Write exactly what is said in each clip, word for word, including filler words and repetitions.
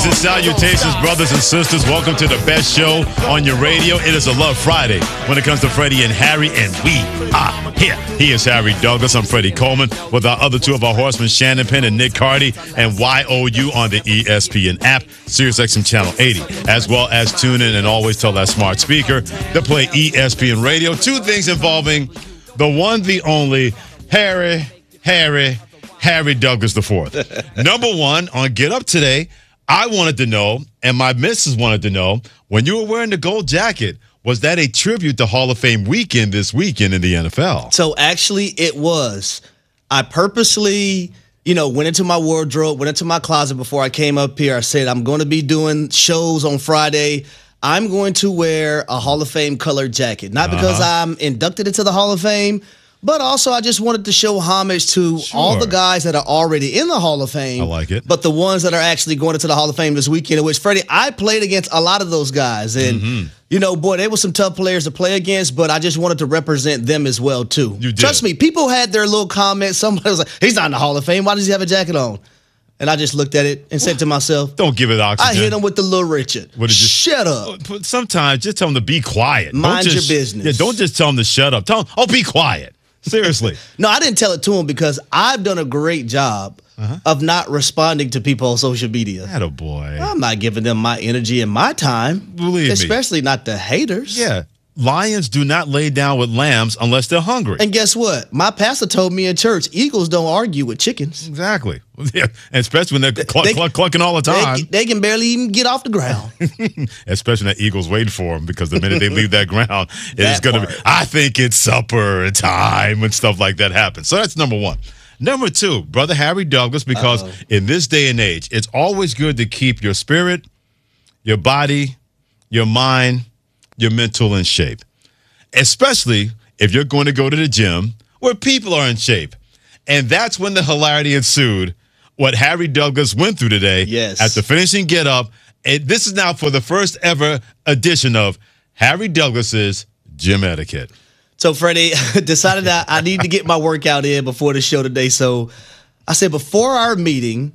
Greetings and salutations, brothers and sisters. Welcome to the best show on your radio. It is a Love Friday when it comes to Freddie and Harry, and we are here. He is Harry Douglas. I'm Freddie Coleman with our other two of our horsemen, Shannon Penn and Nick Cardy, and Y O U on the E S P N app, SiriusXM Channel eighty, as well as tune in and always tell that smart speaker to play E S P N Radio. Two things involving the one, the only, Harry, Harry, Harry Douglas the fourth. Number one, on Get Up today, I wanted to know, and my missus wanted to know, when you were wearing the gold jacket, was that a tribute to Hall of Fame weekend this weekend in the N F L? So actually it was. I purposely, you know, went into my wardrobe, went into my closet before I came up here. I said, I'm going to be doing shows on Friday. I'm going to wear a Hall of Fame colored jacket. Not because uh-huh. I'm inducted into the Hall of Fame, but also I just wanted to show homage to sure. all the guys that are already in the Hall of Fame. I like it. But the ones that are actually going into the Hall of Fame this weekend, which, Freddie, I played against a lot of those guys. And, mm-hmm. you know, boy, they were some tough players to play against, but I just wanted to represent them as well, too. You did. Trust me, people had their little comments. Somebody was like, he's not in the Hall of Fame. Why does he have a jacket on? And I just looked at it and said to myself, don't give it oxygen. I hit him with the Little Richard. What did you, shut up. Sometimes just tell him to be quiet. Mind don't just, your business. Yeah, don't just tell him to shut up. Tell him, oh, be quiet. Seriously. No, I didn't tell it to him because I've done a great job uh-huh. of not responding to people on social media. Attaboy. I'm not giving them my energy and my time. Believe especially me. not the haters. Yeah. Lions do not lay down with lambs unless they're hungry. And guess what? My pastor told me in church, eagles don't argue with chickens. Exactly. Yeah. And especially when they're cluck, they, cluck, clucking all the time. They, they can barely even get off the ground. Especially when that eagle's waiting for them, because the minute they leave that ground, it's going to be, I think it's supper time when stuff like that happens. So that's number one. Number two, Brother Harry Douglas, because Uh-oh. in this day and age, it's always good to keep your spirit, your body, your mind, your mental in shape, especially if you're going to go to the gym where people are in shape. And that's when the hilarity ensued, what Harry Douglas went through today yes. at the finishing Get Up. And this is now for the first ever edition of Harry Douglas's Gym Etiquette. So, Freddie, decided that I need to get my workout in before the show today. So I said, before our meeting,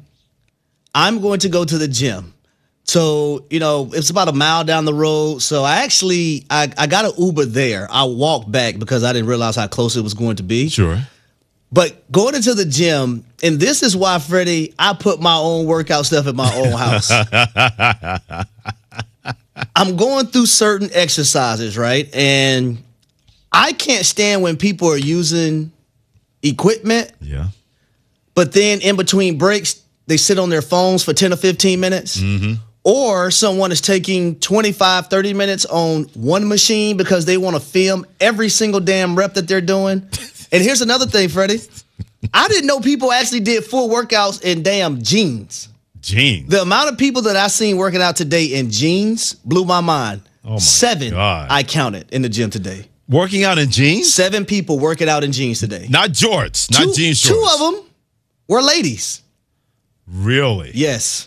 I'm going to go to the gym. So, you know, it's about a mile down the road. So I actually, I, I got an Uber there. I walked back because I didn't realize how close it was going to be. Sure. But going into the gym, and this is why, Freddie, I put my own workout stuff at my own house. I'm going through certain exercises, right? And I can't stand when people are using equipment. Yeah. But then in between breaks, they sit on their phones for ten or fifteen minutes. Mm-hmm. Or someone is taking twenty-five, thirty minutes on one machine because they want to film every single damn rep that they're doing. And here's another thing, Freddie. I didn't know people actually did full workouts in damn jeans. Jeans? The amount of people that I seen working out today in jeans blew my mind. Oh, my Seven God. I counted in the gym today. Working out in jeans? Seven people working out in jeans today. Not jorts. Not two, jean shorts. Two of them were ladies. Really? Yes.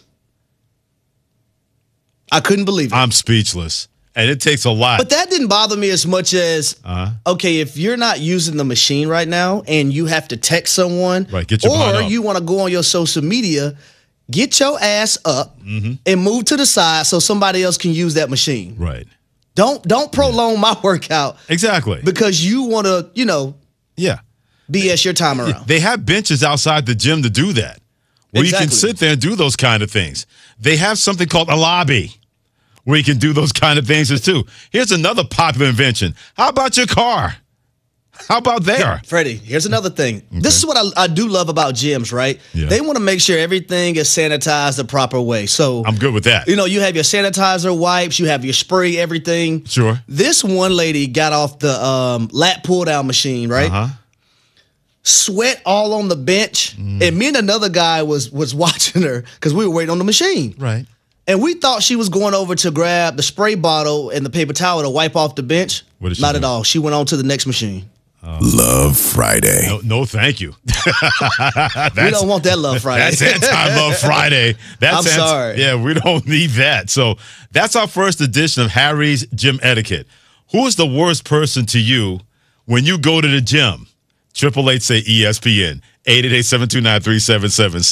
I couldn't believe it. I'm speechless. And it takes a lot. But that didn't bother me as much as, uh-huh. okay, if you're not using the machine right now and you have to text someone, right, get your or up. you want to go on your social media, get your ass up mm-hmm. and move to the side so somebody else can use that machine. Right. Don't don't prolong yeah. my workout. Exactly. Because you want to, you know, yeah, B S your time around. They have benches outside the gym to do that, where exactly. you can sit there and do those kind of things. They have something called a lobby, where you can do those kind of things too. Here's another popular invention. How about your car? How about there? Yeah, Freddie, here's another thing. Okay. This is what I, I do love about gyms, right? Yeah. They want to make sure everything is sanitized the proper way. So I'm good with that. You know, you have your sanitizer wipes, you have your spray, everything. Sure. This one lady got off the um, lat pull-down machine, right? Uh-huh. Sweat all on the bench. Mm. And me and another guy was, was watching her because we were waiting on the machine. Right. And we thought she was going over to grab the spray bottle and the paper towel to wipe off the bench. What did she Not do? at all. She went on to the next machine. Uh, Love Friday. No, no thank you. We don't want that Love Friday. That's anti-Love Friday. That's I'm anti- sorry. Yeah, we don't need that. So that's our first edition of Harry's Gym Etiquette. Who is the worst person to you when you go to the gym? Triple eight say E S P N. eight eight eight, seven two nine, three seven seven six.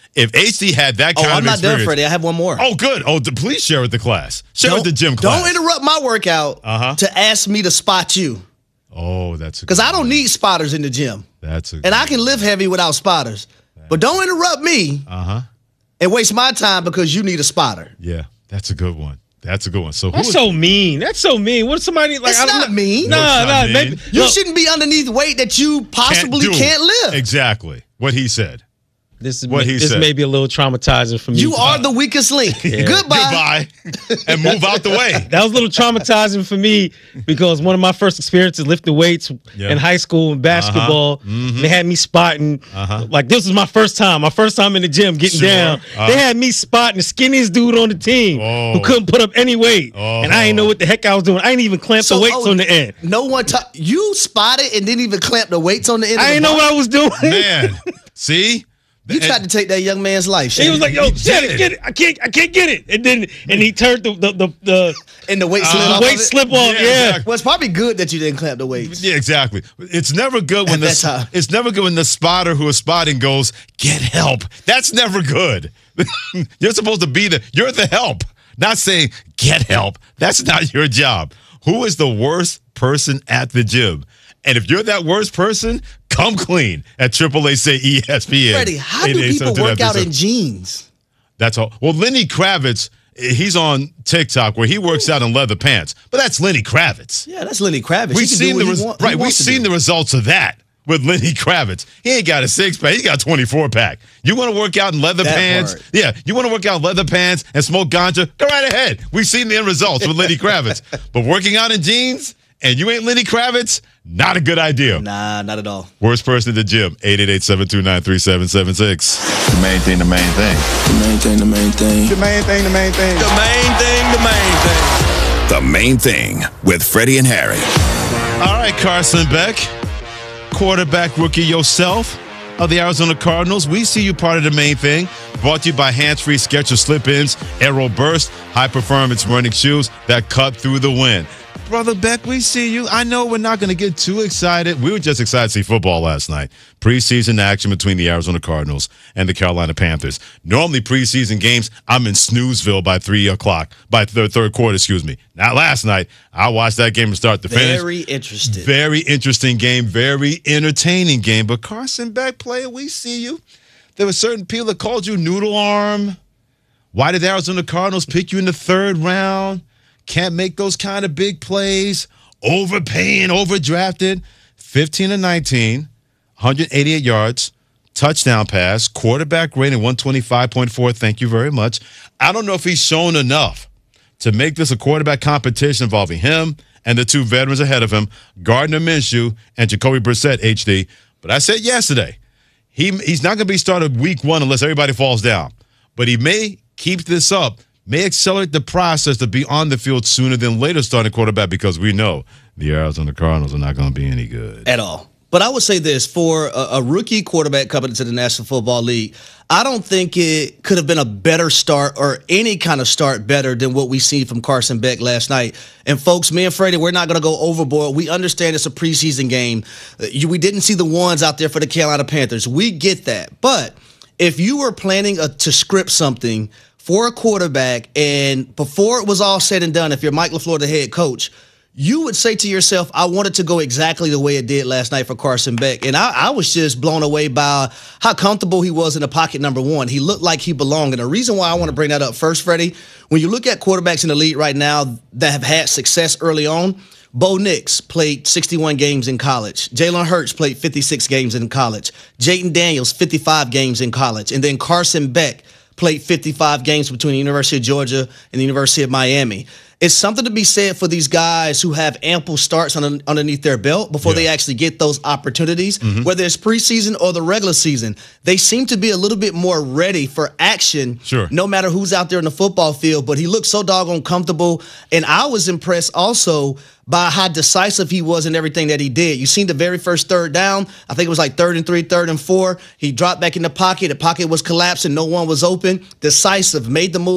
If H D had that kind oh, of I'm not experience, done, Freddie. I have one more. Oh, good. Oh, th- please share with the class. Share don't, with the gym class. Don't interrupt my workout uh-huh. to ask me to spot you. Oh, that's because I don't need spotters in the gym. That's a and I can lift heavy without spotters. But don't interrupt me uh-huh. and waste my time because you need a spotter. Yeah, that's a good one. That's a good one. So that's who so mean. That's so mean. What somebody like? It's not mean. No, no. no Nah, maybe, you look, shouldn't be underneath weight that you possibly can't, can't lift. Exactly what he said. This is what he this said. may be a little traumatizing for me. You are the weakest link. Yeah. Goodbye. Goodbye. And move out the way. That was a little traumatizing for me because one of my first experiences lifting weights yeah. in high school and basketball, uh-huh. mm-hmm. they had me spotting. Uh-huh. Like, this was my first time. My first time in the gym getting sure. down. Uh-huh. They had me spotting the skinniest dude on the team oh. who couldn't put up any weight. Oh. And I didn't know what the heck I was doing. I didn't even clamp so, the weights oh, on the end. No one ta- You spotted and didn't even clamp the weights on the end I of the didn't know what I was doing. Man, see? You tried to take that young man's life. Shane. He was like, "Yo, get it, get it! I can't, I can't get it!" And then, and he turned the the the, the and the weight slip uh, off. Weight slip off. Yeah. yeah. Exactly. Well, it's probably good that you didn't clamp the weights. Yeah, exactly. It's never good when the it's never good when the spotter who is spotting goes, "Get help." That's never good. You're supposed to be the you're the help, not saying get help. That's not your job. Who is the worst person at the gym? And if you're that worst person, come clean at Triple A Say E S P N. Freddie, how do people work out in jeans? That's all. Well, Lenny Kravitz, he's on TikTok where he works out in leather pants. But that's Lenny Kravitz. Yeah, that's Lenny Kravitz. We've seen the res- want, right. We've seen the results of that with Lenny Kravitz. He ain't got a six pack. He got a twenty-four pack. You want to work out in leather that pants? Part. Yeah. You want to work out in leather pants and smoke ganja? Go right ahead. We've seen the end results with Lenny Kravitz. But working out in jeans and you ain't Lenny Kravitz, not a good idea. Nah, not at all. Worst person at the gym, eight eight eight, seven two nine, three seven seven six. The main thing, the main thing. The main thing, the main thing. The main thing, the main thing. The main thing, the main thing. The main thing with Freddie and Harry. All right, Carson Beck, quarterback rookie yourself of the Arizona Cardinals. We see you part of the main thing. Brought to you by Hands-Free Skechers Slip-Ins, Aero Burst, high-performance running shoes that cut through the wind. Brother Beck, we see you. I know we're not going to get too excited. We were just excited to see football last night. Preseason action between the Arizona Cardinals and the Carolina Panthers. Normally, preseason games, I'm in Snoozeville by three o'clock, by the third quarter, excuse me. Not last night. I watched that game from start to finish. Very interesting. Very interesting game. Very entertaining game. But Carson Beck, player, we see you. There were certain people that called you noodle arm. Why did the Arizona Cardinals pick you in the third round? Can't make those kind of big plays. Overpaying, overdrafted. fifteen and nineteen, one hundred eighty-eight yards, touchdown pass, quarterback rating one twenty-five point four. Thank you very much. I don't know if he's shown enough to make this a quarterback competition involving him and the two veterans ahead of him, Gardner Minshew and Jacoby Brissett, H D. But I said yesterday, he he's not going to be started week one unless everybody falls down. But he may keep this up, may accelerate the process to be on the field sooner than later starting quarterback because we know the Arizona Cardinals are not going to be any good. At all. But I would say this, for a, a rookie quarterback coming into the National Football League, I don't think it could have been a better start or any kind of start better than what we see from Carson Beck last night. And folks, me and Freddie, we're not going to go overboard. We understand it's a preseason game. You, we didn't see the ones out there for the Carolina Panthers. We get that. But if you were planning a, to script something for a quarterback, and before it was all said and done, if you're Mike LaFleur, the head coach, you would say to yourself, I want it to go exactly the way it did last night for Carson Beck. And I, I was just blown away by how comfortable he was in the pocket, number one. He looked like he belonged. And the reason why I want to bring that up first, Freddie, when you look at quarterbacks in the league right now that have had success early on, Bo Nix played sixty-one games in college. Jalen Hurts played fifty-six games in college. Jayden Daniels, fifty-five games in college. And then Carson Beck played fifty-five games between the University of Georgia and the University of Miami. It's something to be said for these guys who have ample starts on, underneath their belt before yeah. they actually get those opportunities, mm-hmm. whether it's preseason or the regular season. They seem to be a little bit more ready for action, sure. no matter who's out there in the football field. But he looked so doggone comfortable. And I was impressed also by how decisive he was in everything that he did. You seen the very first third down. I think it was like third and three, third and four. He dropped back in the pocket. The pocket was collapsing. No one was open. Decisive, made the move,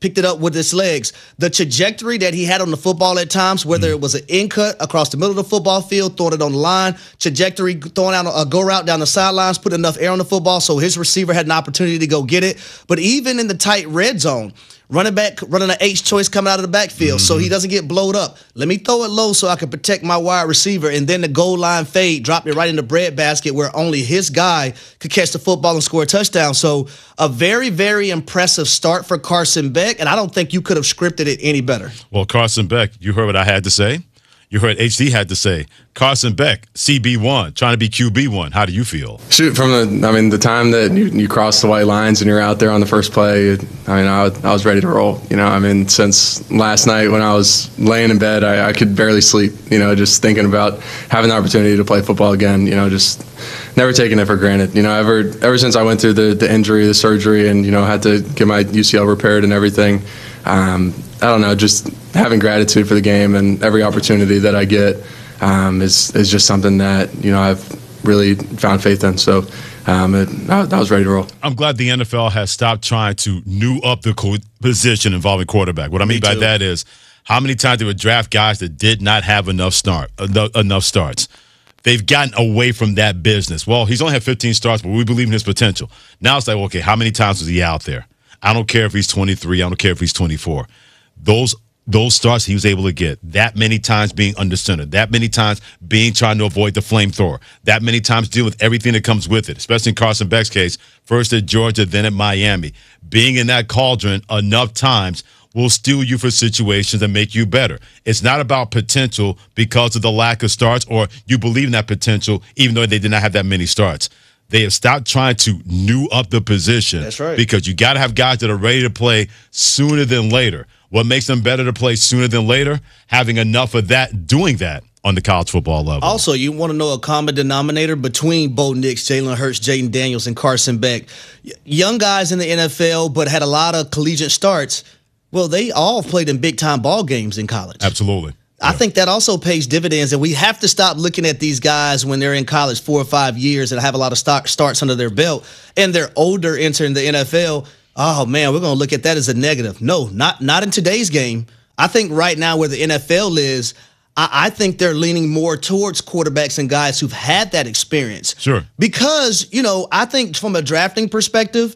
picked it up with his legs. The trajectory that he had on the football at times, whether mm. it was an in cut across the middle of the football field, throwing it on the line, trajectory, throwing out a go route down the sidelines, put enough air on the football so his receiver had an opportunity to go get it. But even in the tight red zone, running back, running an H choice coming out of the backfield mm-hmm. so he doesn't get blowed up. Let me throw it low so I can protect my wide receiver, and then the goal line fade, drop it right in the breadbasket where only his guy could catch the football and score a touchdown. So a very, very impressive start for Carson Beck, and I don't think you could have scripted it any better. Well, Carson Beck, you heard what I had to say. You heard H D had to say. Carson Beck, C B one, trying to be Q B one. How do you feel? Shoot, from the, I mean, the time that you, you cross the white lines and you're out there on the first play, I mean, I, I was ready to roll. You know, I mean, since last night when I was laying in bed, I, I could barely sleep, you know, just thinking about having the opportunity to play football again, you know, just never taking it for granted. You know, ever ever since I went through the, the injury, the surgery, and, you know, had to get my U C L repaired and everything, um, I don't know, just having gratitude for the game and every opportunity that I get um, is is just something that, you know, I've really found faith in. So um, it, I, I was ready to roll. I'm glad the N F L has stopped trying to new up the co- position involving quarterback. What I mean Me by too. that is how many times they would draft guys that did not have enough start enough, enough starts. They've gotten away from that business. Well, he's only had fifteen starts, but we believe in his potential. Now it's like, okay, how many times was he out there? I don't care if he's twenty-three. I don't care if he's twenty-four. Those those starts he was able to get, that many times being under center, that many times being trying to avoid the flamethrower, that many times dealing with everything that comes with it, especially in Carson Beck's case, first at Georgia, then at Miami. Being in that cauldron enough times will steel you for situations and make you better. It's not about potential because of the lack of starts or you believe in that potential even though they did not have that many starts. They have stopped trying to new up the position. That's right. Because you got to have guys that are ready to play sooner than later. What makes them better to play sooner than later? Having enough of that, doing that on the college football level. Also, you want to know a common denominator between Bo Nix, Jalen Hurts, Jaden Daniels, and Carson Beck. Young guys in the N F L, but had a lot of collegiate starts. Well, they all played in big-time ball games in college. Absolutely. I yeah. think that also pays dividends, and we have to stop looking at these guys when they're in college four or five years and have a lot of start, starts under their belt, and they're older entering the N F L. Oh, man, we're going to look at that as a negative. No, not not in today's game. I think right now where the N F L is, I, I think they're leaning more towards quarterbacks and guys who've had that experience. Sure. Because, you know, I think from a drafting perspective,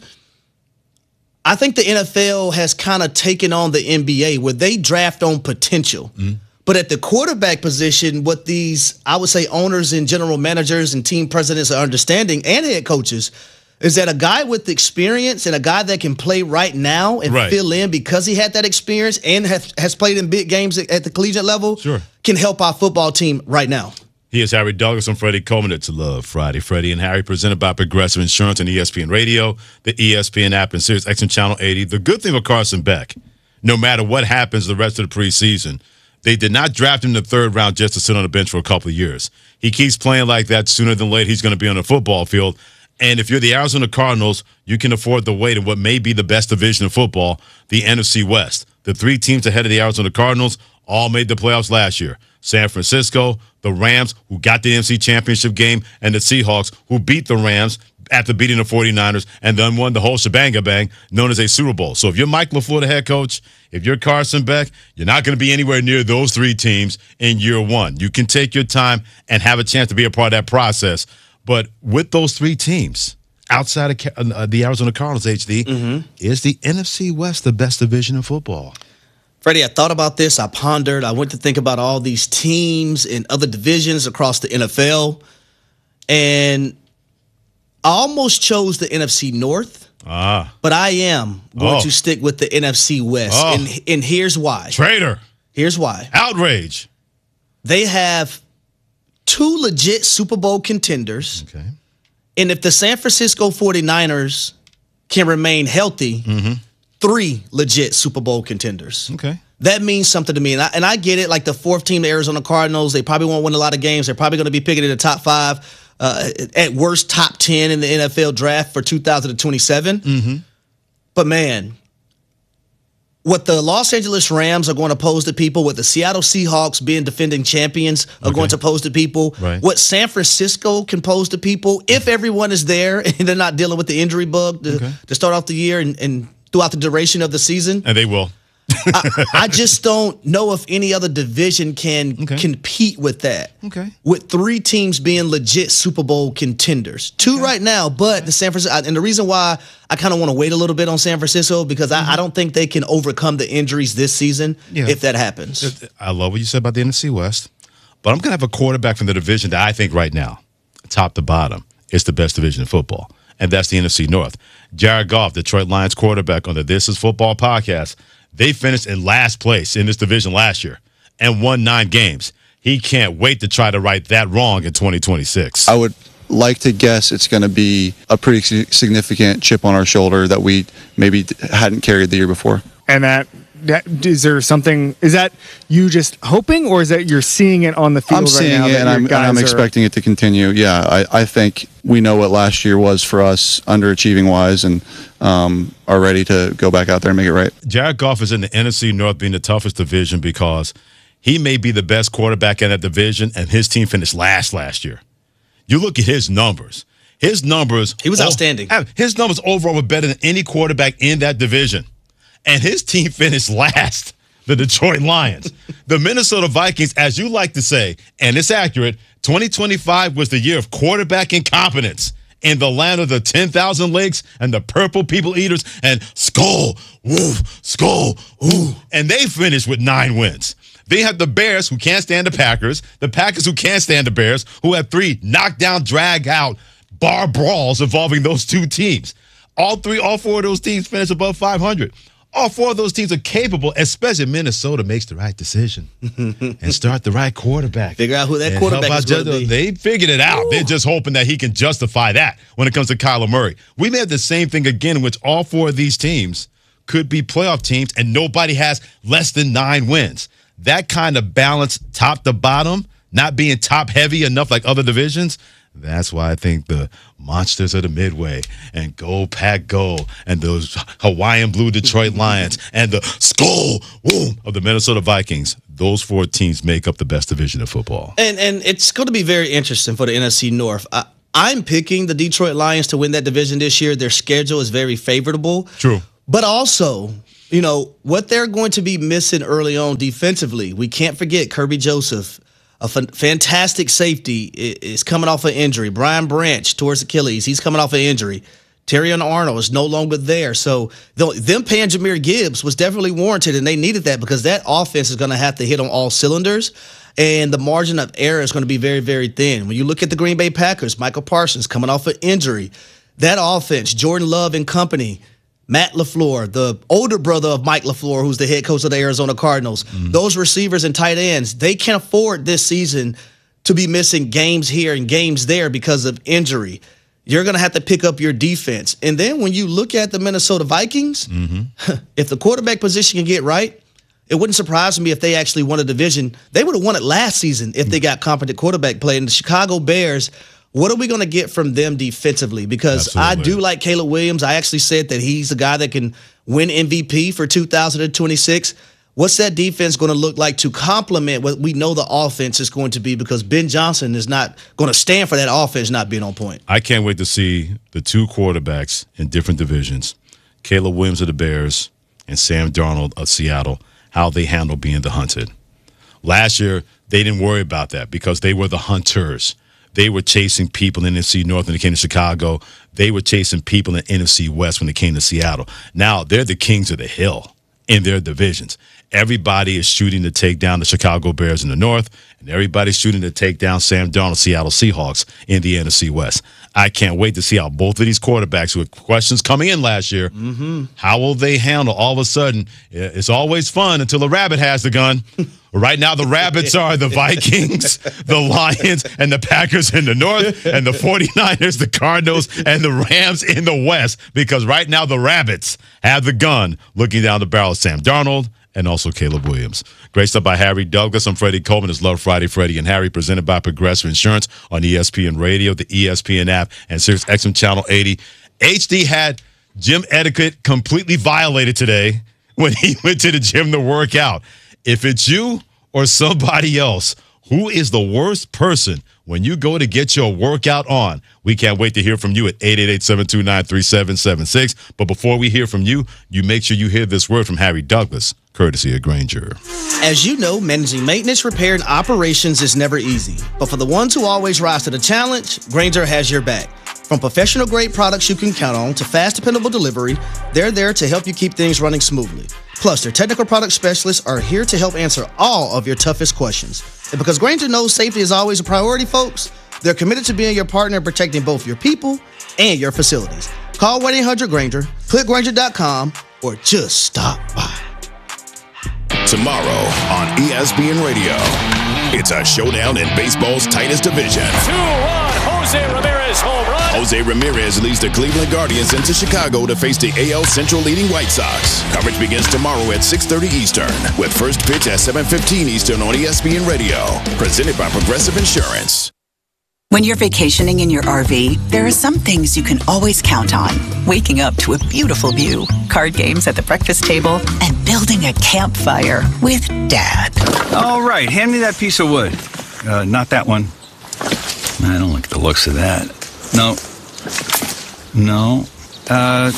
I think the N F L has kind of taken on the N B A where they draft on potential. Mm-hmm. But at the quarterback position, what these, I would say, owners and general managers and team presidents are understanding, and head coaches, is that a guy with experience and a guy that can play right now and right. fill in because he had that experience and has, has played in big games at the collegiate level sure. can help our football team right now. He is Harry Douglas and Freddie Coleman. It's Love Friday. Freddie and Harry presented by Progressive Insurance and E S P N Radio, the E S P N app, and Sirius X M Channel eighty. The good thing with Carson Beck, no matter what happens the rest of the preseason, they did not draft him in the third round just to sit on the bench for a couple of years. He keeps playing like that. Sooner than later, he's going to be on the football field. And if you're the Arizona Cardinals, you can afford the wait in what may be the best division of football, the N F C West. The three teams ahead of the Arizona Cardinals all made the playoffs last year. San Francisco, the Rams, who got the N F C Championship game, and the Seahawks, who beat the Rams after beating the forty-niners and then won the whole shebang-a-bang known as a Super Bowl. So if you're Mike LaFleur, the head coach, if you're Carson Beck, you're not going to be anywhere near those three teams in year one. You can take your time and have a chance to be a part of that process. But with those three teams, outside of uh, the Arizona Cardinals, H D, mm-hmm. is the N F C West the best division in football? Freddie, I thought about this. I pondered. I went to think about all these teams in other divisions across the N F L. And I almost chose the N F C North. Ah. But I am going oh. to stick with the N F C West. Oh. And, and here's why. Traitor. Here's why. Outrage. They have two legit Super Bowl contenders. Okay. And if the San Francisco forty-niners can remain healthy, mm-hmm. three legit Super Bowl contenders. Okay. That means something to me. And I, and I get it, like the fourth team, the Arizona Cardinals, they probably won't win a lot of games. They're probably going to be picking in the top five, uh, at worst top ten in the N F L draft for two thousand twenty-seven. Mm-hmm. But, man, what the Los Angeles Rams are going to pose to people, what the Seattle Seahawks, being defending champions, are okay. going to pose to people, right. what San Francisco can pose to people, if everyone is there and they're not dealing with the injury bug to, okay. to start off the year and, and throughout the duration of the season. And they will. I, I just don't know if any other division can okay. compete with that. Okay. With three teams being legit Super Bowl contenders. Two okay. right now, but okay. the San Francisco, and the reason why I kind of want to wait a little bit on San Francisco, because mm-hmm. I, I don't think they can overcome the injuries this season yeah. if that happens. I love what you said about the N F C West, but I'm going to have a quarterback from the division that I think right now, top to bottom, is the best division in football, and that's the N F C North. Jared Goff, Detroit Lions quarterback on the This Is Football podcast. They finished in last place in this division last year and won nine games. He can't wait to try to right that wrong in twenty twenty-six. I would like to guess it's going to be a pretty significant chip on our shoulder that we maybe hadn't carried the year before. And that, that is there something, is that you just hoping, or is that you're seeing it on the field I'm right seeing now? it, and I'm, and I'm expecting it to continue. Yeah, I, I think we know what last year was for us, underachieving wise, and um, are ready to go back out there and make it right. Jared Goff is in the N F C North being the toughest division because he may be the best quarterback in that division, and his team finished last last year. You look at his numbers. His numbers. He was oh, outstanding. His numbers overall were better than any quarterback in that division. And his team finished last, the Detroit Lions. The Minnesota Vikings, as you like to say, and it's accurate, twenty twenty-five was the year of quarterback incompetence in the land of the ten thousand lakes and the purple people eaters and skull, woof, skull, ooh. And they finished with nine wins. They have the Bears, who can't stand the Packers, the Packers, who can't stand the Bears, who have three knockdown, drag-out bar brawls involving those two teams. All three, all four of those teams finished above five hundred. All four of those teams are capable, especially if Minnesota makes the right decision and start the right quarterback. Figure out who that quarterback is going to be. They figured it out. Ooh. They're just hoping that he can justify that when it comes to Kyler Murray. We may have the same thing again, in which all four of these teams could be playoff teams, and nobody has less than nine wins. That kind of balance, top to bottom, not being top-heavy enough like other divisions, that's why I think the monsters of the Midway and Go Pack Go and those Hawaiian Blue Detroit Lions and the skull boom of the Minnesota Vikings, those four teams make up the best division of football. And and it's going to be very interesting for the N F C North. I, I'm picking the Detroit Lions to win that division this year. Their schedule is very favorable. True. But also, you know, what they're going to be missing early on defensively, we can't forget Kirby Joseph. A f- fantastic safety is coming off an injury. Brian Branch towards Achilles. He's coming off an injury. Terrion Arnold is no longer there. So them paying Jahmyr Gibbs was definitely warranted, and they needed that because that offense is going to have to hit on all cylinders, and the margin of error is going to be very, very thin. When you look at the Green Bay Packers, Michael Parsons coming off an injury, that offense, Jordan Love and company, Matt LaFleur, the older brother of Mike LaFleur, who's the head coach of the Arizona Cardinals, mm-hmm. those receivers and tight ends, they can't afford this season to be missing games here and games there because of injury. You're going to have to pick up your defense. And then when you look at the Minnesota Vikings, mm-hmm. if the quarterback position can get right, it wouldn't surprise me if they actually won a division. They would have won it last season if they got competent quarterback play. And the Chicago Bears, what are we going to get from them defensively? Because Absolutely. I do like Caleb Williams. I actually said that he's a guy that can win M V P for two thousand twenty-six. What's that defense going to look like to complement what we know the offense is going to be? Because Ben Johnson is not going to stand for that offense not being on point. I can't wait to see the two quarterbacks in different divisions, Caleb Williams of the Bears and Sam Darnold of Seattle, how they handle being the hunted. Last year, they didn't worry about that because they were the hunters. They were chasing people in the N F C North when they came to Chicago. They were chasing people in the N F C West when they came to Seattle. Now they're the kings of the hill in their divisions. Everybody is shooting to take down the Chicago Bears in the North, and everybody's shooting to take down Sam Darnold, Seattle Seahawks in the N F C West. I can't wait to see how both of these quarterbacks who had questions coming in last year, mm-hmm. how will they handle all of a sudden? It's always fun until the rabbit has the gun. Right now, the rabbits are the Vikings, the Lions, and the Packers in the North, and the 49ers, the Cardinals, and the Rams in the West, because right now the rabbits have the gun looking down the barrel of Sam Darnold and also Caleb Williams. Great stuff by Harry Douglas. I'm Freddie Coleman. It's Love Friday, Freddie and Harry, presented by Progressive Insurance on E S P N Radio, the E S P N app, and Sirius X M Channel eighty. H D had gym etiquette completely violated today when he went to the gym to work out. If it's you or somebody else, who is the worst person when you go to get your workout on. We can't wait to hear from you at eight eight eight, seven two nine, three seven seven six. But before we hear from you, you make sure you hear this word from Harry Douglas, courtesy of Grainger. As you know, managing maintenance, repair, and operations is never easy. But for the ones who always rise to the challenge, Grainger has your back. From professional-grade products you can count on to fast, dependable delivery, they're there to help you keep things running smoothly. Plus, their technical product specialists are here to help answer all of your toughest questions. And because Grainger knows safety is always a priority, folks, they're committed to being your partner in protecting both your people and your facilities. Call one eight hundred Grainger, click Grainger dot com, or just stop by. Tomorrow on E S P N Radio, it's a showdown in baseball's tightest division. two one, Jose Ramirez home run. Jose Ramirez leads the Cleveland Guardians into Chicago to face the A L Central leading White Sox. Coverage begins tomorrow at six thirty Eastern, with first pitch at seven fifteen Eastern on E S P N Radio. Presented by Progressive Insurance. When you're vacationing in your R V, there are some things you can always count on. Waking up to a beautiful view, card games at the breakfast table, and building a campfire with Dad. All right, hand me that piece of wood. Uh, not that one. I don't like the looks of that. No. No. Uh,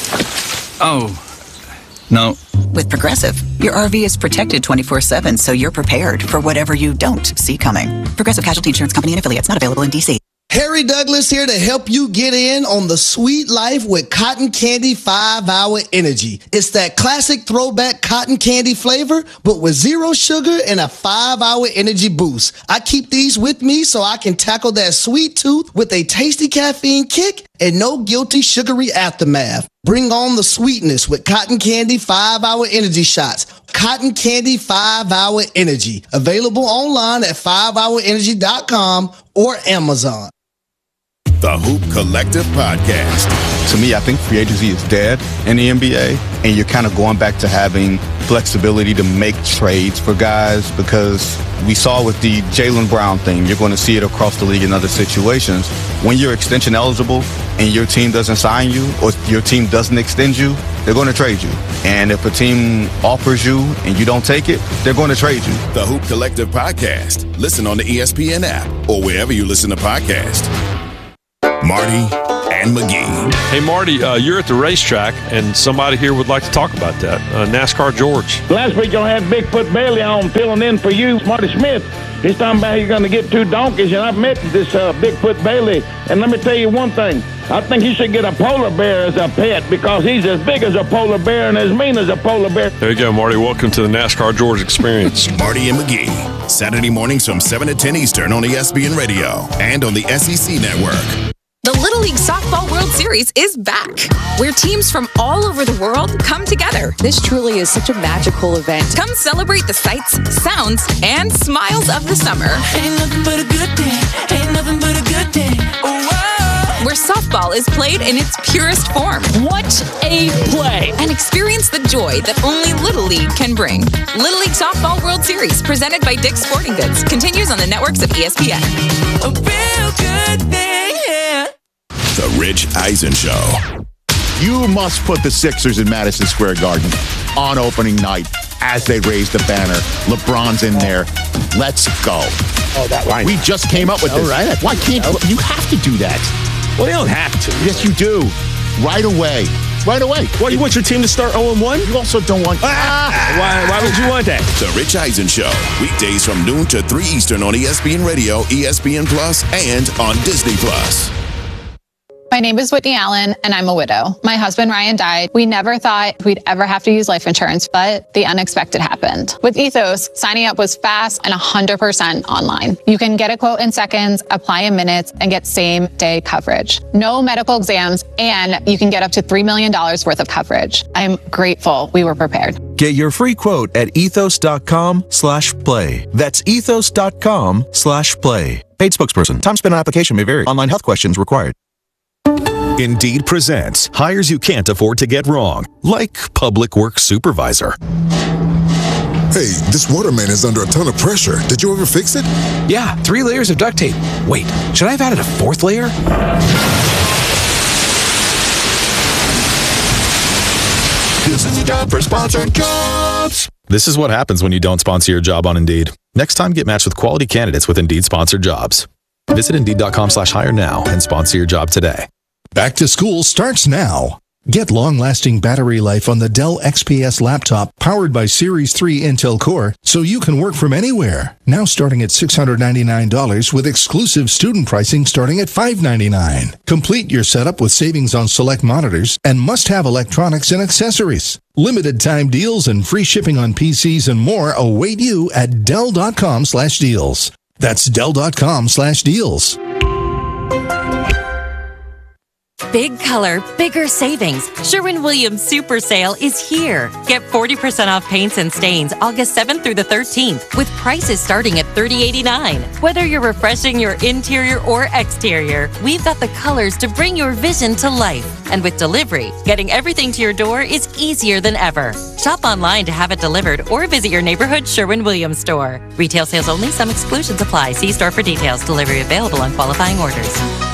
oh. No. With Progressive, your R V is protected twenty-four seven, so you're prepared for whatever you don't see coming. Progressive Casualty Insurance Company and Affiliates, not available in D C. Harry Douglas here to help you get in on the sweet life with Cotton Candy five hour Energy. It's that classic throwback cotton candy flavor, but with zero sugar and a five hour energy boost. I keep these with me so I can tackle that sweet tooth with a tasty caffeine kick and no guilty sugary aftermath. Bring on the sweetness with Cotton Candy five hour Energy shots. Cotton Candy five hour Energy. Available online at five hour energy dot com or Amazon. The Hoop Collective Podcast. To me, I think free agency is dead in the N B A, and you're kind of going back to having flexibility to make trades for guys, because we saw with the Jaylen Brown thing, you're going to see it across the league in other situations. When you're extension eligible and your team doesn't sign you or your team doesn't extend you, they're going to trade you. And if a team offers you and you don't take it, they're going to trade you. The Hoop Collective Podcast. Listen on the E S P N app or wherever you listen to podcasts. Marty and McGee. Hey, Marty, uh, you're at the racetrack, and somebody here would like to talk about that. Uh, NASCAR George. Last week, I had Bigfoot Bailey on filling in for you, Marty Smith. He's talking about he's going to get two donkeys, and I've met this uh, Bigfoot Bailey. And let me tell you one thing. I think he should get a polar bear as a pet, because he's as big as a polar bear and as mean as a polar bear. There you go, Marty. Welcome to the NASCAR George experience. Marty and McGee. Saturday mornings from seven to ten Eastern on E S P N Radio and on the S E C Network. The Little League Softball World Series is back, where teams from all over the world come together. This truly is such a magical event. Come celebrate the sights, sounds, and smiles of the summer. Ain't nothing but a good day. Ain't nothing but a good day. Oh, wow. Where softball is played in its purest form. What a play! And experience the joy that only Little League can bring. Little League Softball World Series, presented by Dick's Sporting Goods, continues on the networks of E S P N. A real good thing, yeah. The Rich Eisen Show. You must put the Sixers in Madison Square Garden on opening night as they raise the banner. LeBron's in there. Let's go. Oh, that line. We just came up with this. All right. Why can't you? You have to do that. Well, they don't have to. Yes, you do. Right away. Right away. Well, you want your team to start oh and one? You also don't want... Ah, why, why would you want that? The Rich Eisen Show. Weekdays from noon to three Eastern on E S P N Radio, E S P N Plus, and on Disney Plus. My name is Whitney Allen, and I'm a widow. My husband, Ryan, died. We never thought we'd ever have to use life insurance, but the unexpected happened. With Ethos, signing up was fast and one hundred percent online. You can get a quote in seconds, apply in minutes, and get same-day coverage. No medical exams, and you can get up to three million dollars worth of coverage. I'm grateful we were prepared. Get your free quote at ethos.com slash play. That's ethos.com slash play. Paid spokesperson. Time spent on application may vary. Online health questions required. Indeed presents hires you can't afford to get wrong, like public works supervisor. Hey, this waterman is under a ton of pressure. Did you ever fix it? Yeah, three layers of duct tape. Wait, should I have added a fourth layer? This is a job for sponsored jobs. This is what happens when you don't sponsor your job on Indeed. Next time, get matched with quality candidates with Indeed sponsored jobs. Visit Indeed.com slash hire now and sponsor your job today. Back to school starts now. Get long-lasting battery life on the Dell X P S laptop powered by Series three Intel Core so you can work from anywhere. Now starting at six hundred ninety-nine dollars with exclusive student pricing starting at five hundred ninety-nine dollars. Complete your setup with savings on select monitors and must-have electronics and accessories. Limited time deals and free shipping on P Cs and more await you at Dell.com slash deals. That's Dell.com slash deals. Big color, bigger savings. Sherwin-Williams Super Sale is here. Get forty percent off paints and stains August seventh through the thirteenth with prices starting at thirty dollars and eighty-nine cents. Whether you're refreshing your interior or exterior, we've got the colors to bring your vision to life. And with delivery, getting everything to your door is easier than ever. Shop online to have it delivered or visit your neighborhood Sherwin-Williams store. Retail sales only. Some exclusions apply. See store for details. Delivery available on qualifying orders.